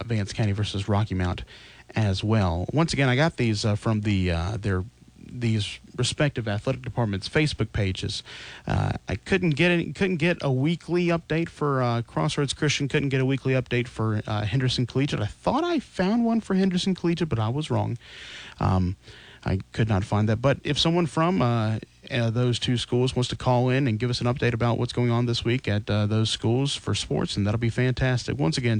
Vance County versus Rocky Mount as well. Once again, I got these from these respective athletic departments' Facebook pages. I couldn't get a weekly update for Crossroads Christian. Couldn't get a weekly update for Henderson Collegiate. I thought I found one for Henderson Collegiate, but I was wrong. I could not find that. But if someone from those two schools wants to call in and give us an update about what's going on this week at those schools for sports, and that'll be fantastic. Once again,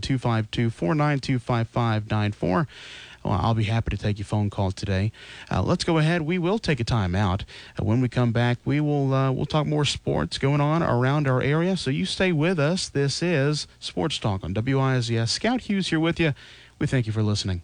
252-492-5594. Well, I'll be happy to take your phone calls today. Let's go ahead. We will take a time out. When we come back, we'll talk more sports going on around our area. So you stay with us. This is Sports Talk on WIZS. Scout Hughes here with you. We thank you for listening.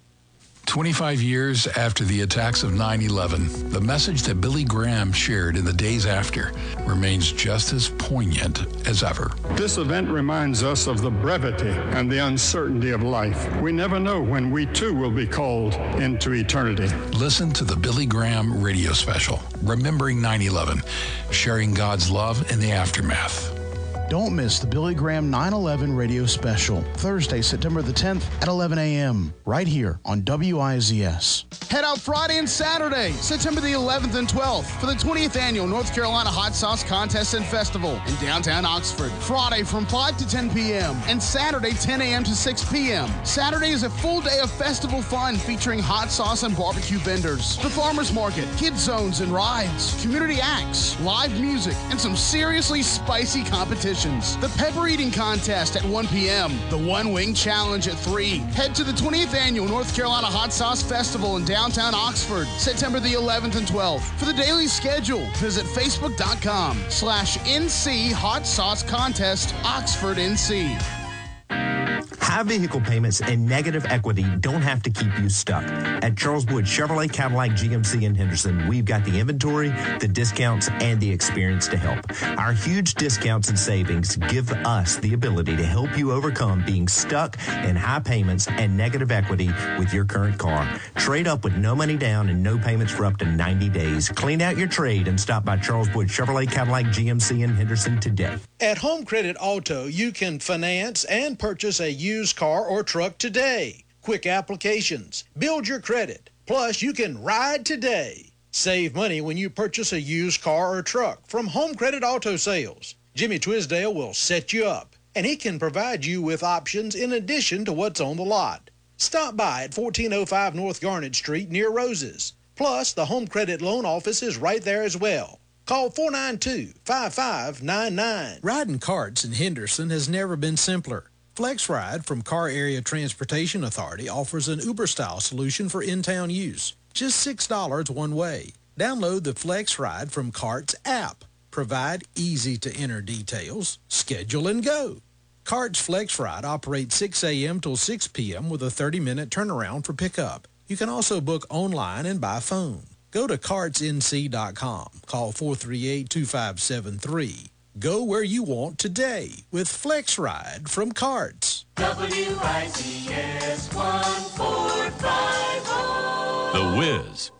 25 years after the attacks of 9/11, the message that Billy Graham shared in the days after remains just as poignant as ever. This event reminds us of the brevity and the uncertainty of life. We never know when we too will be called into eternity. Listen to the Billy Graham radio special, Remembering 9/11, sharing God's love in the aftermath. Don't miss the Billy Graham 9/11 radio special, Thursday, September the 10th at 11 a.m., right here on WIZS. Head out Friday and Saturday, September the 11th and 12th, for the 20th Annual North Carolina Hot Sauce Contest and Festival in downtown Oxford. Friday from 5 to 10 p.m. and Saturday 10 a.m. to 6 p.m. Saturday is a full day of festival fun featuring hot sauce and barbecue vendors, the farmers market, kids zones and rides, community acts, live music, and some seriously spicy competition. The Pepper Eating Contest at 1 p.m. The One Wing Challenge at 3. Head to the 20th Annual North Carolina Hot Sauce Festival in downtown Oxford, September the 11th and 12th. For the daily schedule, visit Facebook.com/NC Hot Sauce Contest, Oxford, NC. High vehicle payments and negative equity don't have to keep you stuck. At Charles Wood Chevrolet Cadillac GMC in Henderson, we've got the inventory, the discounts, and the experience to help. Our huge discounts and savings give us the ability to help you overcome being stuck in high payments and negative equity with your current car. Trade up with no money down and no payments for up to 90 days. Clean out your trade and stop by Charles Wood Chevrolet Cadillac GMC in Henderson today. At Home Credit Auto, you can finance and purchase a used car or truck today. Quick applications. Build your credit. Plus, you can ride today. Save money when you purchase a used car or truck from Home Credit Auto Sales. Jimmy Twisdale will set you up, and he can provide you with options in addition to what's on the lot. Stop by at 1405 North Garnet Street near Roses. Plus, the Home Credit Loan Office is right there as well. Call 492-5599. Riding carts in Henderson has never been simpler. FlexRide from Car Area Transportation Authority offers an Uber-style solution for in-town use. Just $6 one way. Download the FlexRide from Carts app. Provide easy-to-enter details. Schedule and go. Carts FlexRide operates 6 a.m. till 6 p.m. with a 30-minute turnaround for pickup. You can also book online and by phone. Go to cartsnc.com. Call 438-2573. Go where you want today with FlexRide from Carts. WIZS 1450. The Wiz